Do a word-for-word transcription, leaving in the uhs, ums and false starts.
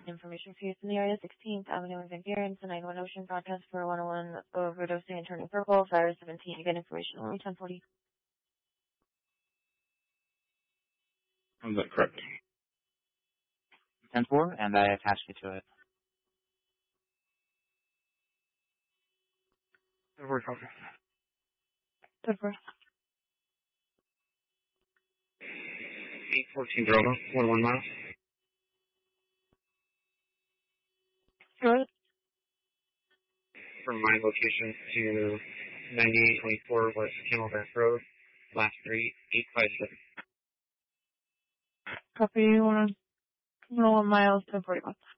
information for use in the area, sixteenth Avenue in Van Buren, nine one Ocean, broadcast for one oh one overdosing and turning purple, fire seventeen, you get information only ten forty. Is that correct? ten four, and I attached you to it. ten four, copy. ten four. eight fourteen Bravo, one one miles. Good. From my location to ninety-eight twenty-four West Camelback Road, last three, eight five seven. Copy, one, one miles, ten forty-one.